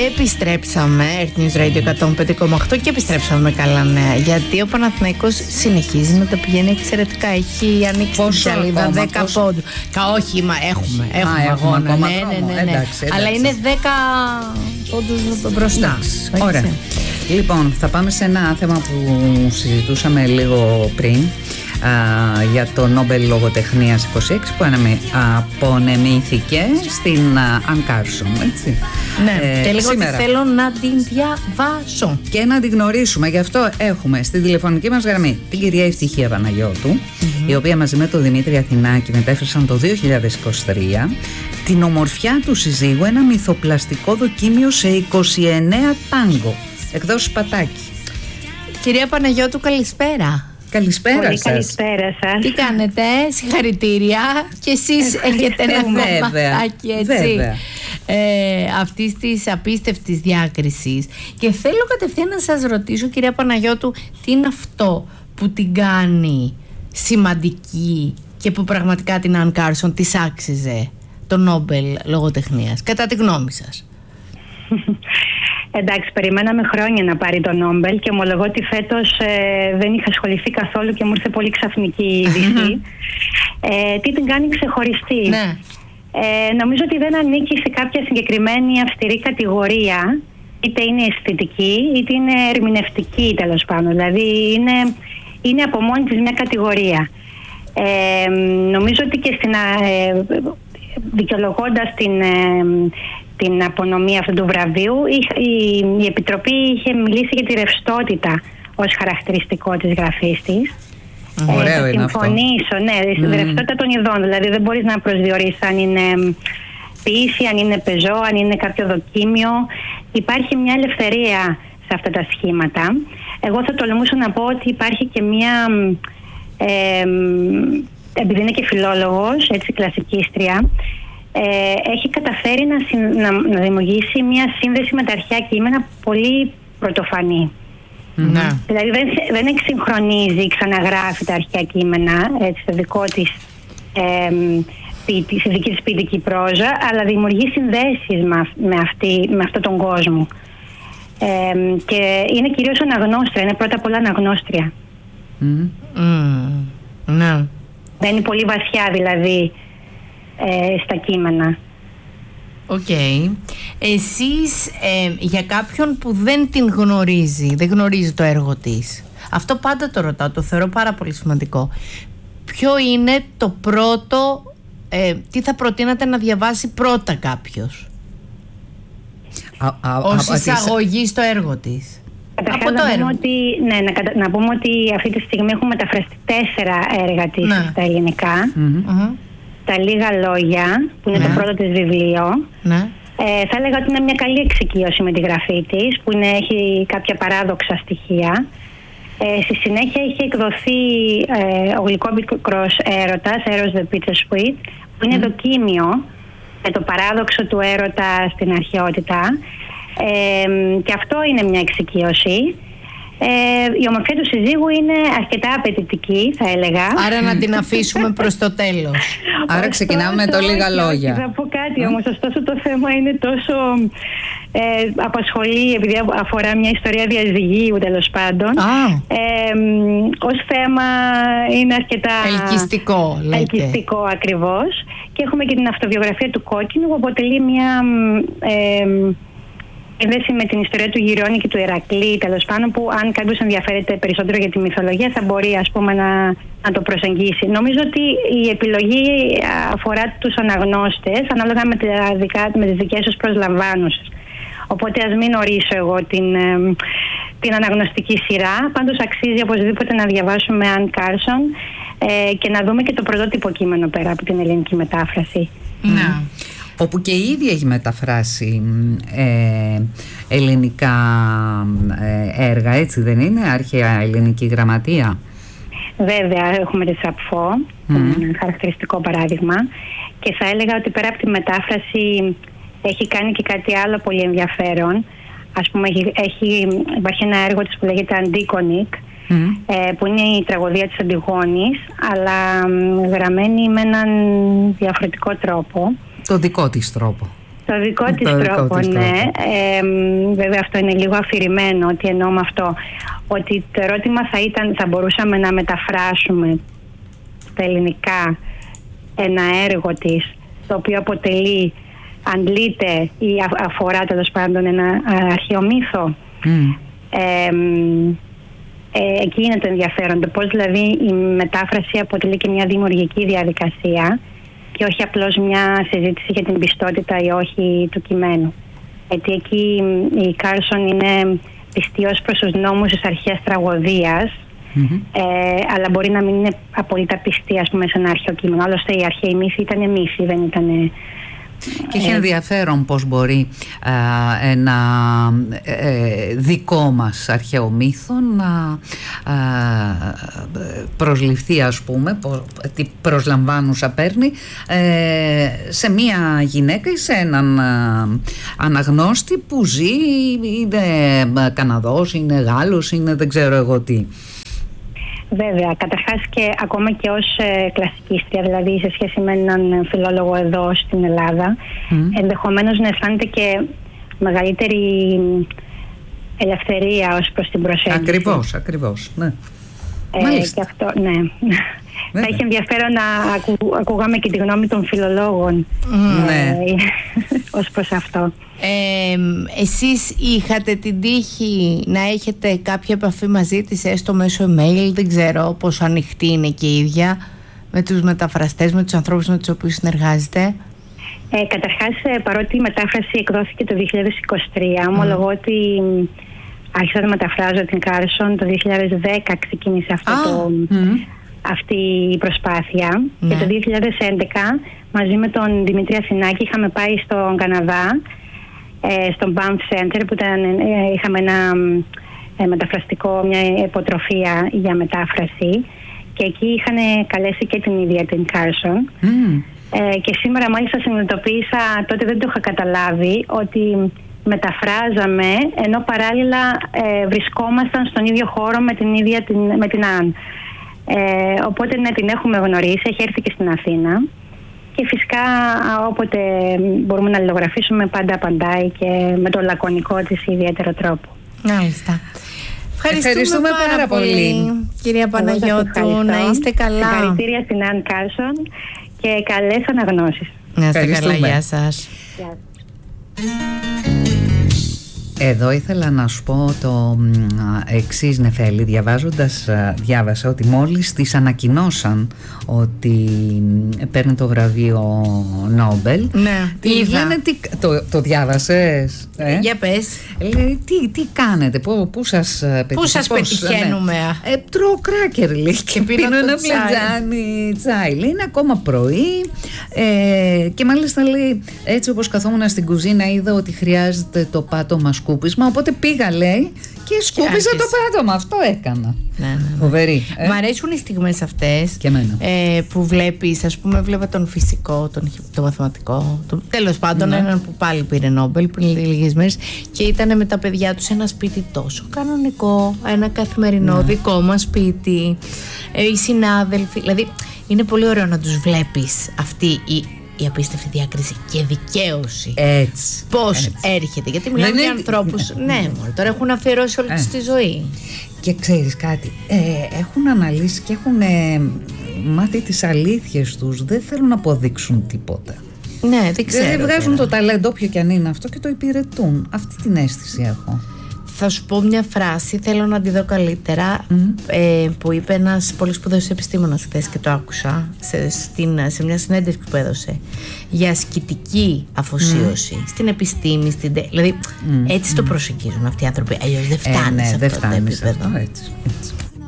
επιστρέψαμε, Earth News Radio 105,8 και επιστρέψαμε με καλά νέα. Γιατί ο Παναθηναϊκός συνεχίζει να τα πηγαίνει εξαιρετικά. Έχει ανοίξει την σελίδα 10 πόντους. Όχι, έχουμε αγώνα. Ναι. Εντάξει. Αλλά είναι 10 πόντους μπροστά. Ωραία. Λοιπόν, θα πάμε σε ένα θέμα που συζητούσαμε λίγο πριν. Για το Νόμπελ Λογοτεχνίας 26 που απονεμήθηκε στην Αν Κάρσον, έτσι. Ναι, και λίγο σήμερα θέλω να την διαβάσω και να την γνωρίσουμε. Γι' αυτό έχουμε στη τηλεφωνική μας γραμμή την κυρία Ευτυχία Παναγιώτου, η οποία μαζί με τον Δημήτρη Αθηνάκη μετέφρασαν το 2023 την ομορφιά του συζύγου, ένα μυθοπλαστικό δοκίμιο σε 29 τάγκο, εκδόσεις Πατάκη. Κυρία Παναγιώτου, καλησπέρα. Καλησπέρα πολύ σας. Καλησπέρα σας. Τι κάνετε, συγχαρητήρια. Και εσείς έχετε ένα κομματάκι, έτσι, αυτής της απίστευτης διάκρισης. Και θέλω κατευθείαν να σας ρωτήσω, κυρία Παναγιώτου, τι είναι αυτό που την κάνει σημαντική και που πραγματικά την Αν Κάρσον της άξιζε το Νόμπελ Λογοτεχνίας, κατά τη γνώμη σας? Εντάξει, περιμέναμε χρόνια να πάρει το Νόμπελ και ομολογώ ότι φέτος δεν είχα ασχοληθεί καθόλου και μου ήρθε πολύ ξαφνική η είδηση. Τι την κάνει ξεχωριστή? Ναι. Νομίζω ότι δεν ανήκει σε κάποια συγκεκριμένη αυστηρή κατηγορία, είτε είναι αισθητική είτε είναι ερμηνευτική, τέλος πάντων. Δηλαδή είναι από μόνη της μια κατηγορία. Νομίζω ότι και δικαιολογώντας την απονομή αυτού του βραβείου, η Επιτροπή είχε μιλήσει για τη ρευστότητα ως χαρακτηριστικό της γραφής της. Ωραίο είναι αυτό. Συμφωνήσω, ναι, στη ρευστότητα των ειδών. Δηλαδή δεν μπορείς να προσδιορίσεις αν είναι ποίηση, αν είναι πεζό, αν είναι κάποιο δοκίμιο. Υπάρχει μια ελευθερία σε αυτά τα σχήματα. Εγώ θα τολμούσα να πω ότι υπάρχει και μια... επειδή είναι και φιλόλογος, έτσι, κλασικίστρια, έχει καταφέρει να δημιουργήσει μια σύνδεση με τα αρχαία κείμενα πολύ πρωτοφανή. Δηλαδή δεν εξυγχρονίζει, ξαναγράφει τα αρχαία κείμενα, έτσι, στο δικό της στη δική της ποιητική πρόζα, αλλά δημιουργεί συνδέσεις με αυτόν τον κόσμο. Και είναι κυρίως αναγνώστρια, είναι πρώτα απ' όλα αναγνώστρια. Ναι. Μπαίνει πολύ βαθιά δηλαδή στα κείμενα. Οκ. Εσείς για κάποιον που δεν την γνωρίζει, δεν γνωρίζει το έργο της, αυτό πάντα το ρωτάω, το θεωρώ πάρα πολύ σημαντικό. Ποιο είναι το πρώτο, τι θα προτείνατε να διαβάσει πρώτα κάποιος ως εισαγωγή στο έργο της? Καταρχάς να πούμε ότι αυτή τη στιγμή έχουμε μεταφραστεί 4 έργα της στα ελληνικά. Τα Λίγα Λόγια, που είναι το πρώτο της βιβλίο. Θα έλεγα ότι είναι μια καλή εξοικείωση με τη γραφή της, που έχει κάποια παράδοξα στοιχεία. Στη συνέχεια είχε εκδοθεί ο Γλυκόμπικρος Έρωτας, Eros the Bitter Sweet, που είναι δοκίμιο με το παράδοξο του έρωτα στην αρχαιότητα. Και αυτό είναι μια εξοικείωση. Η ομορφιά του συζύγου είναι αρκετά απαιτητική, θα έλεγα. Άρα να την αφήσουμε προς το τέλος. Άρα ξεκινάμε με το Λίγα Λόγια. Θα πω κάτι όμως, ωστόσο το θέμα είναι τόσο απασχολεί, επειδή αφορά μια ιστορία διαζυγίου, τέλος πάντων. Ως θέμα είναι αρκετά ελκυστικό ακριβώς. Και έχουμε και την αυτοβιογραφία του Κόκκινου, που αποτελεί μια σύνδεση με την ιστορία του Γυριώνη και του Ηρακλή, τέλος πάντων, που αν κάποιος ενδιαφέρεται περισσότερο για τη μυθολογία θα μπορεί, ας πούμε, να το προσεγγίσει. Νομίζω ότι η επιλογή αφορά τους αναγνώστες ανάλογα με τις δικές τους προσλαμβάνουσες. Οπότε ας μην ορίσω εγώ την αναγνωστική σειρά. Πάντως αξίζει οπωσδήποτε να διαβάσουμε Αν Κάρσον και να δούμε και το πρωτότυπο κείμενο πέρα από την ελληνική μετάφραση. Ναι. Όπου και η ίδια έχει μεταφράσει ελληνικά έργα, έτσι δεν είναι, αρχαία ελληνική γραμματεία? Βέβαια, έχουμε τη Σαπφό, χαρακτηριστικό παράδειγμα, και θα έλεγα ότι πέρα από τη μετάφραση έχει κάνει και κάτι άλλο πολύ ενδιαφέρον. Ας πούμε, υπάρχει ένα έργο της που λέγεται Αντίκονικ, που είναι η τραγωδία της Αντιγόνης, αλλά γραμμένη με έναν διαφορετικό τρόπο. Το δικό της τρόπο. Το δικό της τρόπο, ναι. Βέβαια αυτό είναι λίγο αφηρημένο, ότι εννοώ με αυτό. Ότι το ερώτημα θα μπορούσαμε να μεταφράσουμε στα ελληνικά ένα έργο της, το οποίο αντλείται ή αφορά τέλος πάντων ένα αρχαίο μύθο. Εκεί είναι το ενδιαφέρον, το πώς δηλαδή η μετάφραση αποτελεί και μια δημιουργική διαδικασία και όχι απλώς μια συζήτηση για την πιστότητα ή όχι του κειμένου. Γιατί εκεί η Κάρλσον είναι πιστή ως προς τους νόμους της αρχαίας τραγωδίας, αλλά μπορεί να μην είναι απολύτως πιστή, ας πούμε, σε ένα αρχαίο κείμενο. Άλλωστε οι αρχαίοι μύθοι ήταν μύθοι, δεν ήταν. Και έχει ενδιαφέρον πώς μπορεί ένα δικό μας αρχαίο μύθο να προσληφθεί, ας πούμε, τι προσλαμβάνουσα παίρνει σε μία γυναίκα ή σε έναν αναγνώστη που ζει, είναι Καναδός, είναι Γάλλος, είναι δεν ξέρω εγώ τι. Βέβαια, καταρχάς και ακόμα και ως κλασικίστρια, δηλαδή σε σχέση με έναν φιλόλογο εδώ στην Ελλάδα, ενδεχομένως να αισθάνεται και μεγαλύτερη ελευθερία ως προς την προσέγγιση. Ακριβώς, ναι. Και αυτό, ναι. Θα έχει ενδιαφέρον να ακούγαμε και τη γνώμη των φιλολόγων ως προς αυτό. Εσείς είχατε την τύχη να έχετε κάποια επαφή μαζί της, έστω μέσω email, δεν ξέρω πόσο ανοιχτή είναι και η ίδια, με τους μεταφραστές, με τους ανθρώπους με τους οποίους συνεργάζεται? Καταρχάς, παρότι η μετάφραση εκδόθηκε το 2023, ομολογώ ότι άρχισα να μεταφράζω την Κάρλσον το 2010, ξεκίνησε αυτή η προσπάθεια. Και το 2011 μαζί με τον Δημήτρη Αθηνάκη είχαμε πάει στον Καναδά, στον Banff Center, που είχαμε ένα μεταφραστικό, μια υποτροφία για μετάφραση, και εκεί είχαν καλέσει και την ίδια την Κάρλσον. Και σήμερα μάλιστα συνειδητοποίησα, τότε δεν το είχα καταλάβει, ότι μεταφράζαμε ενώ παράλληλα βρισκόμασταν στον ίδιο χώρο με την Άν. Οπότε ναι, την έχουμε γνωρίσει, έχει έρθει και στην Αθήνα και φυσικά όποτε μπορούμε να αλληλογραφήσουμε πάντα απαντάει και με τον λακωνικό της ιδιαίτερο τρόπο. Μάλιστα. Ευχαριστούμε πάρα πολύ, κυρία Παναγιώτου, να είστε καλά. Συγχαρητήρια στην Άν Κάρλσον και καλές αναγνώσεις. Να είστε καλά, γεια σας. Εδώ ήθελα να σου πω το εξής, Νεφέλη. Διάβασα ότι μόλις της ανακοινώσαν ότι παίρνει το βραβείο Νόμπελ. Ναι, είδα. Το διάβασες? Για πες. Λέει, τι κάνετε, πού σας πετυχαίνουμε? Τρώω κράκερ, λέει, και πίνω ένα φλιτζάνι τσάι. Λέει, είναι ακόμα πρωί και μάλιστα λέει, έτσι όπως καθόμουν στην κουζίνα είδα ότι χρειάζεται το πάτωμα σκούπισμα, οπότε πήγα, λέει, και σκούπιζα το πάτωμα. Αυτό έκανα. Ναι. Φοβερή. Μ' αρέσουν οι στιγμές αυτές που βλέπεις, ας πούμε, βλέπα τον φυσικό, τον μαθηματικό, τέλος πάντων έναν που πάλι πήρε Νόμπελ πριν λίγες μέρες και ήταν με τα παιδιά του σε ένα σπίτι τόσο κανονικό, ένα καθημερινό δικό μας σπίτι, οι συνάδελφοι, δηλαδή είναι πολύ ωραίο να τους βλέπεις αυτή η απίστευτη διάκριση και δικαίωση. Έτσι. Πώς έρχεται, γιατί μιλάμε για ανθρώπους. Ναι, τώρα έχουν αφιερώσει όλη τους τη ζωή. Και ξέρεις κάτι, έχουν αναλύσει και έχουν μάθει τις αλήθειες τους. Δεν θέλουν να αποδείξουν τίποτα. Ναι, δεν ξέρω. Δηλαδή βγάζουν το ταλέντο, όποιο και αν είναι αυτό, και το υπηρετούν. Αυτή την αίσθηση έχω. Θα σου πω μια φράση, θέλω να τη δω καλύτερα, που είπε ένας πολύ σπουδαίος επιστήμονας χθες και το άκουσα σε μια συνέντευξη που έδωσε για ασκητική αφοσίωση στην επιστήμη, δηλαδή έτσι το προσεγγίζουν αυτοί οι άνθρωποι, αλλιώς δεν φτάνει σε αυτό το επίπεδο. Έτσι.